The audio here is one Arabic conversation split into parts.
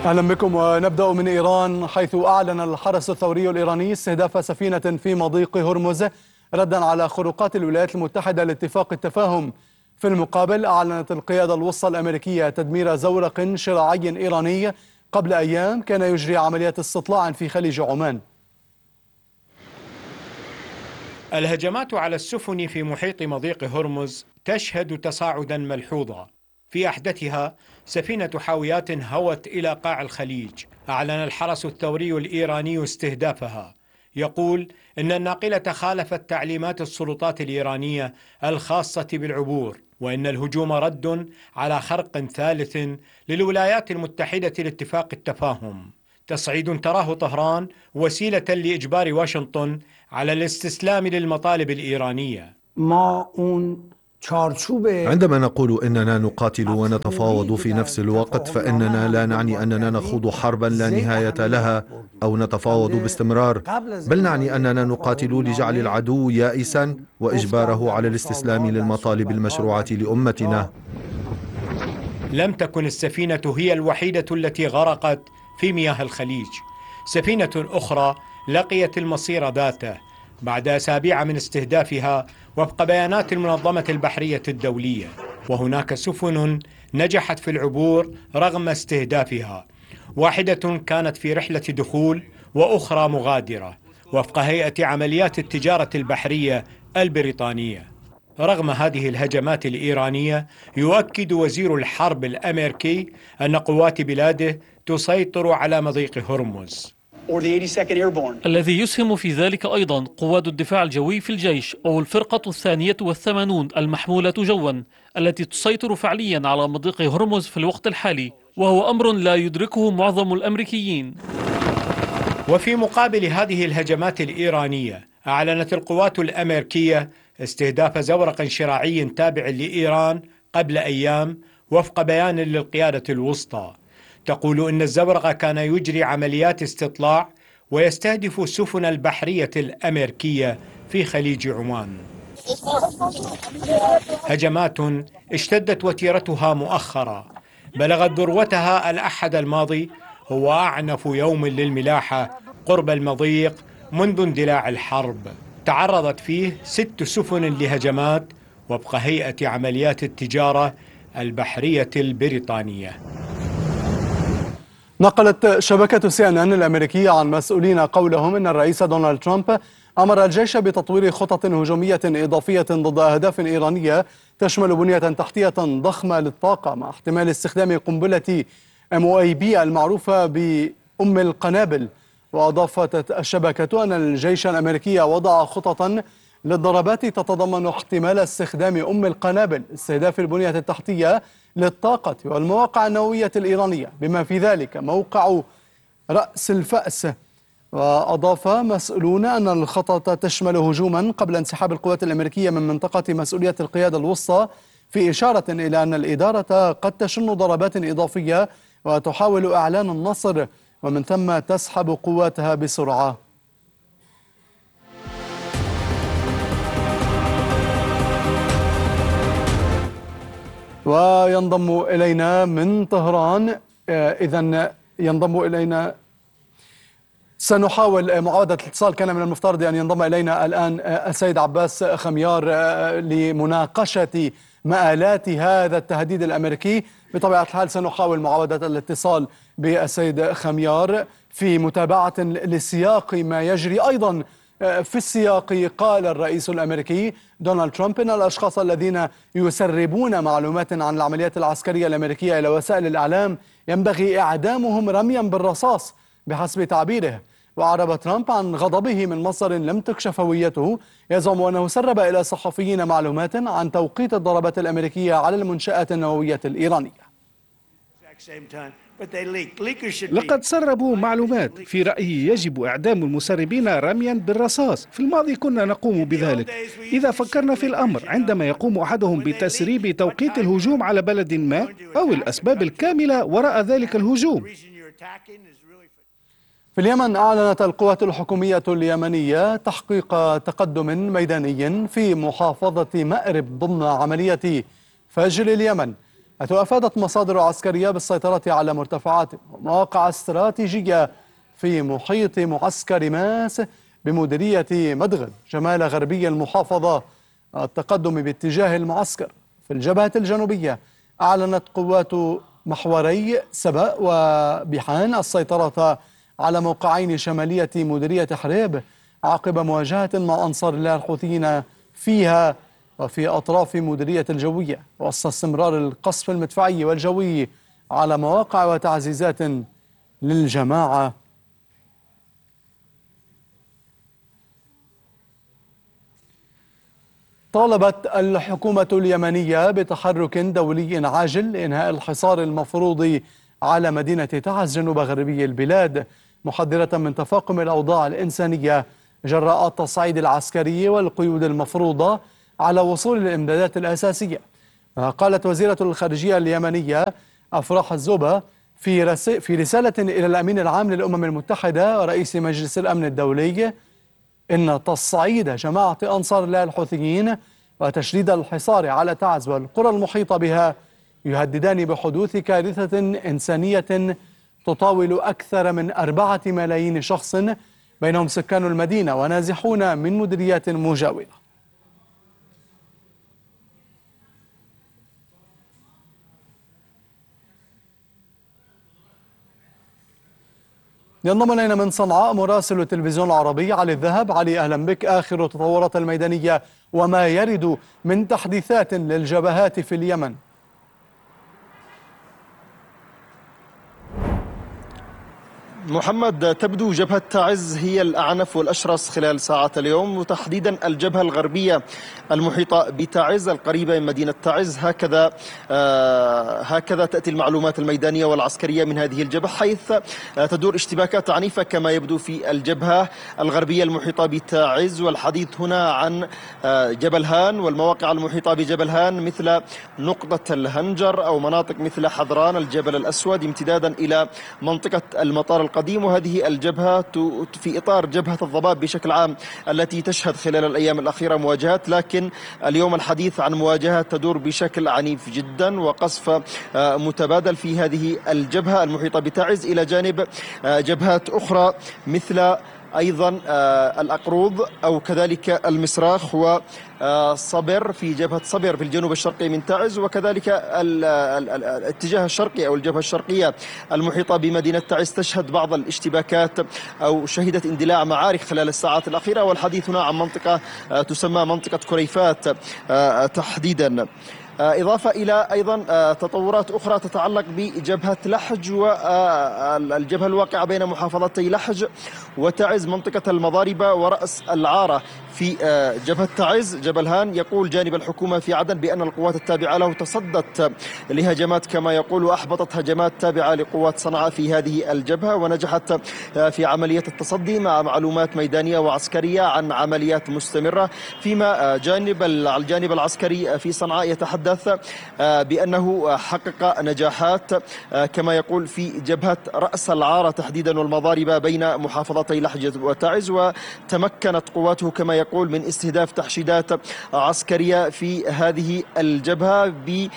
أهلا بكم ونبدأ من إيران، حيث أعلن الحرس الثوري الإيراني استهداف سفينة في مضيق هرمز ردا على خروقات الولايات المتحدة لاتفاق التفاهم. في المقابل أعلنت القيادة الوسطى الأمريكية تدمير زورق شراعي إيراني قبل أيام كان يجري عمليات استطلاع في خليج عمان. الهجمات على السفن في محيط مضيق هرمز تشهد تصاعدا ملحوظا. في أحدثها سفينة حاويات هوت إلى قاع الخليج. أعلن الحرس الثوري الإيراني استهدافها، يقول إن الناقلة خالفت تعليمات السلطات الإيرانية الخاصة بالعبور، وإن الهجوم رد على خرق ثالث للولايات المتحدة لاتفاق التفاهم، تصعيد تراه طهران وسيلة لإجبار واشنطن على الاستسلام للمطالب الإيرانية. عندما نقول إننا نقاتل ونتفاوض في نفس الوقت، فإننا لا نعني أننا نخوض حربا لا نهاية لها أو نتفاوض باستمرار، بل نعني أننا نقاتل لجعل العدو يائسا وإجباره على الاستسلام للمطالب المشروعة لأمتنا. لم تكن السفينة هي الوحيدة التي غرقت في مياه الخليج. سفينة أخرى لقيت المصير ذاته بعد أسابيع من استهدافها وفق بيانات المنظمة البحرية الدولية، وهناك سفن نجحت في العبور رغم استهدافها. واحدة كانت في رحلة دخول وأخرى مغادرة وفق هيئة عمليات التجارة البحرية البريطانية. رغم هذه الهجمات الإيرانية، يؤكد وزير الحرب الأمريكي أن قوات بلاده تسيطر على مضيق هرمز. الذي يسهم في ذلك أيضا قوات الدفاع الجوي في الجيش أو الفرقة 82 المحمولة جوا، التي تسيطر فعليا على مضيق هرمز في الوقت الحالي، وهو أمر لا يدركه معظم الأمريكيين. وفي مقابل هذه الهجمات الإيرانية، أعلنت القوات الأمريكية استهداف زورق شراعي تابع لإيران قبل أيام وفق بيان للقيادة الوسطى. تقول إن الزورق كان يجري عمليات استطلاع ويستهدف السفن البحرية الأمريكية في خليج عمان. هجمات اشتدت وتيرتها مؤخرا، بلغت ذروتها الأحد الماضي، هو أعنف يوم للملاحة قرب المضيق منذ اندلاع الحرب. تعرضت فيه 6 سفن لهجمات وفق هيئة عمليات التجارة البحرية البريطانية. نقلت شبكة CNN الأمريكية عن مسؤولين قولهم إن الرئيس دونالد ترامب أمر الجيش بتطوير خطط هجومية إضافية ضد أهداف إيرانية تشمل بنية تحتية ضخمة للطاقة، مع احتمال استخدام قنبلة MOAB المعروفة بأم القنابل. وأضافت الشبكة أن الجيش الأمريكي وضع خططا للضربات تتضمن احتمال استخدام أم القنابل، استهداف البنية التحتية للطاقة والمواقع النووية الإيرانية، بما في ذلك موقع رأس الفأس. وأضاف مسؤولون أن الخطط تشمل هجوما قبل انسحاب القوات الأمريكية من منطقة مسؤولية القيادة الوسطى، في إشارة إلى أن الإدارة قد تشن ضربات إضافية وتحاول إعلان النصر، ومن ثم تسحب قواتها بسرعة. وينضم إلينا من طهران، إذن ينضم إلينا، سنحاول معاودة الاتصال. كان من المفترض أن ينضم إلينا الآن السيد عباس خميار لمناقشة مآلات هذا التهديد الأمريكي. بطبيعة الحال سنحاول معاودة الاتصال بالسيد خميار في متابعة لسياق ما يجري. أيضا في السياق قال الرئيس الأمريكي دونالد ترامب إن الأشخاص الذين يسربون معلومات عن العمليات العسكرية الأمريكية إلى وسائل الإعلام ينبغي إعدامهم رميا بالرصاص بحسب تعبيره. وأعرب ترامب عن غضبه من مصدر لم تكشف هويته يزعم أنه سرب إلى صحفيين معلومات عن توقيت الضربات الأمريكية على المنشآت النووية الإيرانية. لقد سربوا معلومات، في رأيي يجب إعدام المسربين رميا بالرصاص. في الماضي كنا نقوم بذلك. إذا فكرنا في الأمر، عندما يقوم أحدهم بتسريب توقيت الهجوم على بلد ما أو الأسباب الكاملة وراء ذلك الهجوم. في اليمن، أعلنت القوات الحكومية اليمنية تحقيق تقدم ميداني في محافظة مأرب ضمن عملية فجر اليمن، حيث أفادت مصادر عسكرية بالسيطرة على مرتفعات ومواقع استراتيجية في محيط معسكر ماس بمديرية مدغن شمال غربي المحافظة. التقدم باتجاه المعسكر في الجبهة الجنوبية أعلنت قوات محوري سبأ وبحان السيطرة على موقعين شمالية مديرية حريب عقب مواجهة مع أنصار الله الحوثيين فيها وفي أطراف مديرية الجوية، وسط استمرار القصف المدفعي والجوي على مواقع وتعزيزات للجماعة. طالبت الحكومة اليمنية بتحرك دولي عاجل لإنهاء الحصار المفروض على مدينة تعز جنوب غربي البلاد، محذرة من تفاقم الأوضاع الإنسانية جراء التصعيد العسكري والقيود المفروضة على وصول الإمدادات الأساسية. قالت وزيرة الخارجية اليمنية أفراح الزوبة في رسالة إلى الأمين العام للأمم المتحدة ورئيس مجلس الأمن الدولي إن تصعيد جماعة أنصار الله الحوثيين وتشديد الحصار على تعز والقرى المحيطة بها يهددان بحدوث كارثة إنسانية تطاول أكثر من 4 ملايين شخص بينهم سكان المدينة ونازحون من مديريات مجاورة. ينضم إلينا من صنعاء مراسل التلفزيون العربي علي الذهب. علي، أهلا بك. آخر التطورات الميدانية وما يرد من تحديثات للجبهات في اليمن. محمد، تبدو جبهة تعز هي الأعنف والأشرس خلال ساعات اليوم، وتحديدا الجبهة الغربية المحيطة بتعز القريبة من مدينة تعز. هكذا تأتي المعلومات الميدانية والعسكرية من هذه الجبهة، حيث تدور اشتباكات عنيفة كما يبدو في الجبهة الغربية المحيطة بتعز. والحديث هنا عن جبل هان والمواقع المحيطة بجبل هان مثل نقطة الهنجر أو مناطق مثل حضران الجبل الأسود امتدادا إلى منطقة المطار القديم. وهذه الجبهة في إطار جبهة الضباب بشكل عام التي تشهد خلال الأيام الأخيرة مواجهات، لكن اليوم الحديث عن مواجهة تدور بشكل عنيف جدا وقصف متبادل في هذه الجبهة المحيطة بتعز، إلى جانب جبهات أخرى مثل أيضا الأقروض أو كذلك المصراخ وصبر في جبهة صبر في الجنوب الشرقي من تعز، وكذلك الاتجاه الشرقي أو الجبهة الشرقية المحيطة بمدينة تعز تشهد بعض الاشتباكات أو شهدت اندلاع معارك خلال الساعات الأخيرة. والحديث هنا عن منطقة تسمى منطقة كريفات تحديدا، إضافة إلى أيضا تطورات أخرى تتعلق بجبهة لحج والجبهة الواقعة بين محافظتي لحج وتعز منطقة المضاربة ورأس العارة. في جبهة تعز جبل هان يقول جانب الحكومة في عدن بأن القوات التابعة له تصدت لهجمات كما يقول وأحبطت هجمات تابعة لقوات صنعاء في هذه الجبهة، ونجحت في عملية التصدي مع معلومات ميدانية وعسكرية عن عمليات مستمرة. فيما الجانب العسكري في صنعاء يتحدث بأنه حقق نجاحات كما يقول في جبهة رأس العارة تحديدا والمضاربة بين محافظتي لحج وتعز، وتمكنت قواته كما يقول من استهداف تحشيدات عسكرية في هذه الجبهة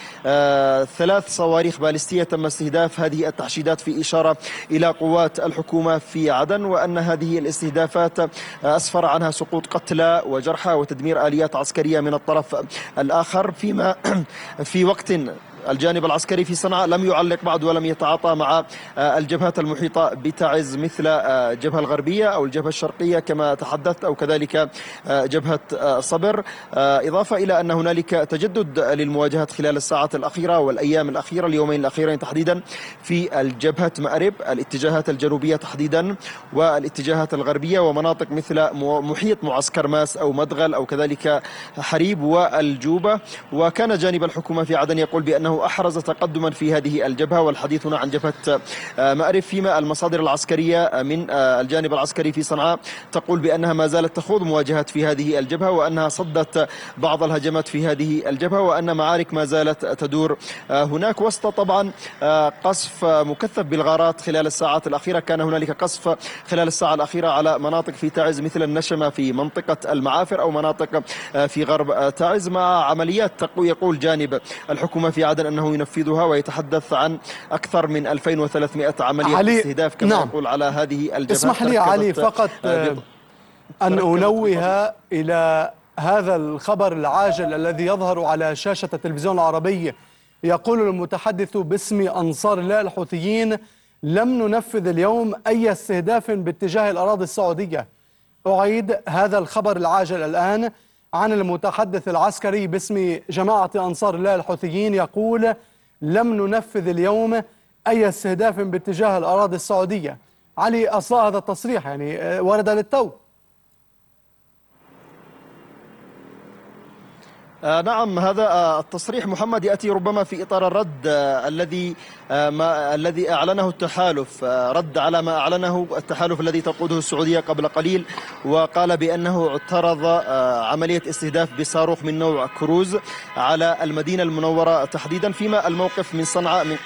ب3 صواريخ باليستية. تم استهداف هذه التحشيدات في إشارة إلى قوات الحكومة في عدن، وأن هذه الاستهدافات أسفر عنها سقوط قتلى وجرحى وتدمير آليات عسكرية من الطرف الآخر. فيما في وقت الجانب العسكري في صنعاء لم يعلق بعد ولم يتعاطى مع الجبهات المحيطة بتعز مثل الجبهة الغربية أو الجبهة الشرقية كما تحدثت أو كذلك جبهة صبر، إضافة إلى أن هنالك تجدد للمواجهات خلال الساعات الأخيرة والأيام الأخيرة اليومين الأخيرين تحديدا في الجبهة مأرب الاتجاهات الجنوبية تحديدا والاتجاهات الغربية ومناطق مثل محيط معسكر ماس أو مدغل أو كذلك حريب والجوبة. وكان جانب الحكومة في عدن يقول بأنه أحرز تقدما في هذه الجبهة، والحديث هنا عن جبهة مأرب. فيما المصادر العسكرية من الجانب العسكري في صنعاء تقول بأنها ما زالت تخوض مواجهات في هذه الجبهة، وأنها صدت بعض الهجمات في هذه الجبهة، وأن معارك ما زالت تدور هناك وسط طبعا قصف مكثف بالغارات خلال الساعات الأخيرة. كان هنالك قصف خلال الساعة الأخيرة على مناطق في تعز مثل النشمة في منطقة المعافر أو مناطق في غرب تعز، مع عمليات يقول جانب الحكومة في عدن أنه ينفذها، ويتحدث عن أكثر من 2300 عملية استهداف كما يقول على هذه الجبهة. اسمح لي علي فقط أن أنوه إلى هذا الخبر العاجل الذي يظهر على شاشة التلفزيون العربي. يقول المتحدث باسم أنصار الله الحوثيين: لم ننفذ اليوم أي استهداف باتجاه الأراضي السعودية. أعيد هذا الخبر العاجل الآن عن المتحدث العسكري باسم جماعة أنصار الله الحوثيين، يقول: لم ننفذ اليوم أي استهداف باتجاه الأراضي السعودية. علي، أصلا هذا التصريح يعني ورد للتو. نعم، هذا التصريح محمد يأتي ربما في إطار الرد الذي أعلنه التحالف، رد على ما أعلنه التحالف الذي تقوده السعودية قبل قليل، وقال بأنه اعترض عملية استهداف بصاروخ من نوع كروز على المدينة المنورة تحديدا، فيما الموقف من صنعاء من